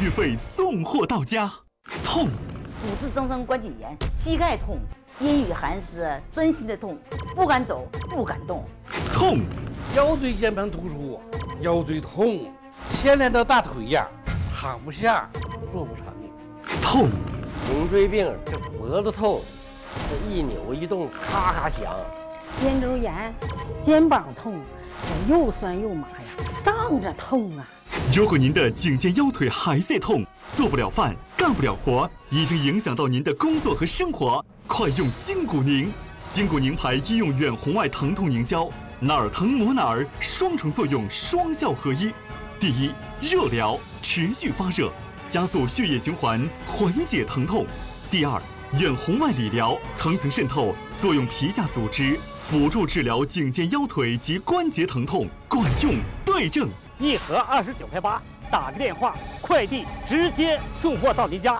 运费送货到家。痛， 骨质增生关节炎，膝盖痛，阴雨寒湿，钻心的痛，不敢走，不敢动。 痛， 腰椎间盘突出，腰椎痛，牵连到大腿呀，躺不下，坐不成。 痛， 颈椎病，这脖子痛，这一扭一动咔咔响。 肩周炎，肩膀痛，又酸又麻呀，胀着痛啊。 如果您的颈肩腰腿还在痛，做不了饭，干不了活，已经影响到您的工作和生活，快用筋骨宁。筋骨宁牌医用远红外疼痛凝胶，哪儿疼抹哪儿，双重作用，双效合一。第一，热疗，持续发热，加速血液循环，缓解疼痛。第二，远红外理疗，层层渗透，作用皮下组织，辅助治疗颈肩腰腿及关节疼痛，管用对症。 一盒29块8，打个电话，快递直接送货到您家。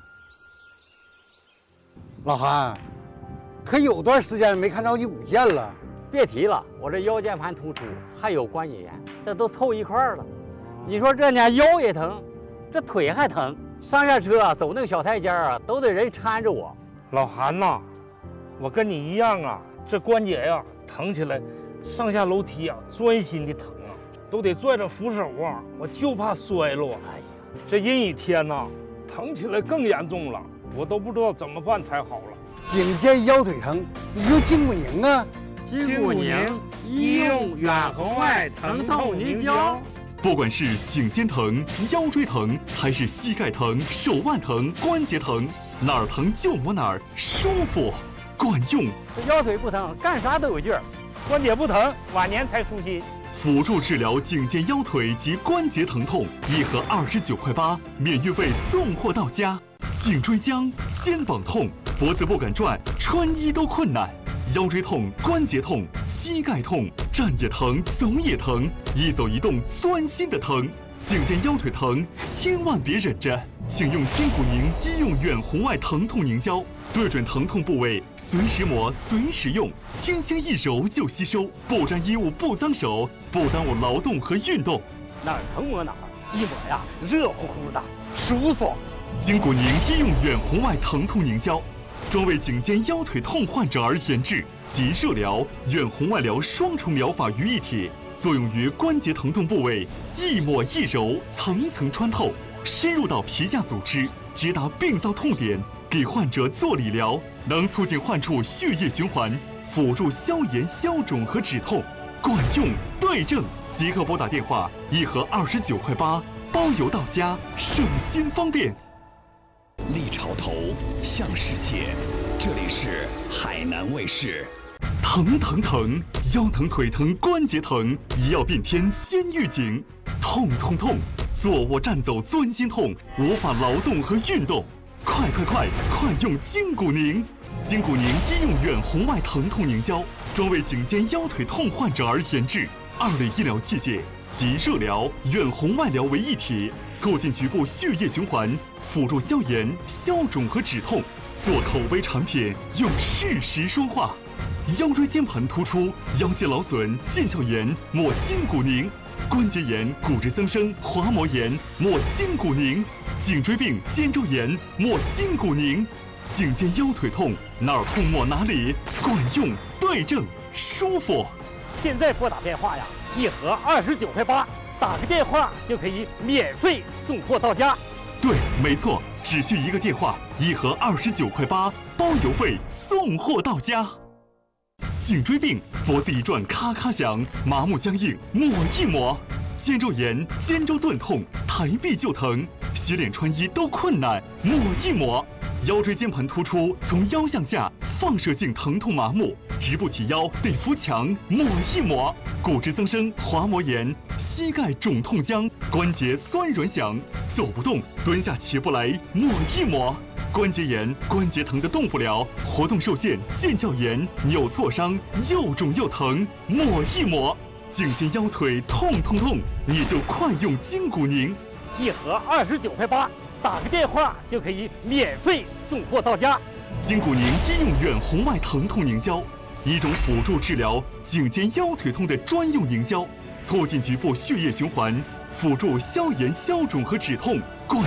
老韩，可有段时间没看着你舞剑了。 别提了，我这腰间盘突出，还有关节炎，这都凑一块儿了。你说这家腰也疼，这腿还疼，上下车走那个小台阶啊，都得人搀着我。 老韩呐，我跟你一样啊，这关节呀疼起来，上下楼梯啊钻心的疼啊，都得拽着扶手啊，我就怕摔落。哎呀，这阴雨天呐，疼起来更严重了，我都不知道怎么办才好了。 颈肩腰腿疼，你用筋骨宁啊。 筋骨宁医用远红外疼痛凝胶。 不管是颈肩疼、腰椎疼，还是膝盖疼、手腕疼、关节疼，哪儿疼就抹哪儿，舒服，管用。 这腰腿不疼，干啥都有劲儿；关节不疼，晚年才舒心。 辅助治疗颈肩腰腿及关节疼痛，一盒29块8，免运费送货到家。颈椎僵、肩膀痛、脖子不敢转，穿衣都困难。腰椎痛、关节痛、膝盖痛，站也疼，走也疼，一走一动钻心的疼。颈肩腰腿疼，千万别忍着，请用筋骨宁医用远红外疼痛凝胶，对准疼痛部位，随时抹，随时用，轻轻一揉就吸收，不沾衣物，不脏手，不耽误劳动和运动。 哪儿疼抹哪儿，一抹呀，热乎乎的，舒服。 筋骨宁医用远红外疼痛凝胶。专为颈肩腰腿痛患者而研制，集热疗、远红外疗双重疗法于一体，作用于关节疼痛部位，一抹一揉，层层穿透，深入到皮下组织，直达病灶痛点，给患者做理疗，能促进患处血液循环，辅助消炎、消肿和止痛，管用对症。即刻拨打电话，一盒29块8，包邮到家，省心方便。 立潮头向世界，这里是海南卫视。 疼疼疼，腰疼腿疼关节疼，医药变天先预警。痛痛痛，坐卧站走钻心痛，无法劳动和运动。快用筋骨宁！筋骨宁医用远红外疼痛凝胶，专为颈肩腰腿痛患者而研制，2类医疗器械。集热疗、远红外疗为一体，促进局部血液循环，辅助消炎、消肿和止痛。做口碑产品，用事实说话。腰椎间盘突出、腰肌劳损、腱鞘炎，抹筋骨宁；关节炎、骨质增生、滑膜炎，抹筋骨宁；颈椎病、肩周炎，抹筋骨宁；颈肩腰腿痛，哪儿痛抹哪里，管用对症，舒服。 现在拨打电话呀，一盒29块8，打个电话就可以免费送货到家。 对，没错，只需一个电话，一盒29块8，包邮费送货到家。颈椎病，脖子一转咔咔响，麻木僵硬，抹一抹；肩周炎、肩周钝痛，抬臂就疼，洗脸穿衣都困难，抹一抹；腰椎间盘突出，从腰向下放射性疼痛麻木，直不起腰得扶墙，抹一抹；骨质增生、滑膜炎，膝盖肿痛僵，关节酸软响，走不动，蹲下起不来，抹一抹；关节炎、关节疼的动不了，活动受限，腱鞘炎、扭挫伤，又肿又疼，抹一抹；颈肩腰腿痛痛痛，你就快用筋骨宁。 一盒29块8，打个电话就可以免费送货到家。 筋骨宁医用远红外疼痛凝胶，一种辅助治疗颈肩腰腿痛的专用凝胶，促进局部血液循环，辅助消炎、消肿和止痛，管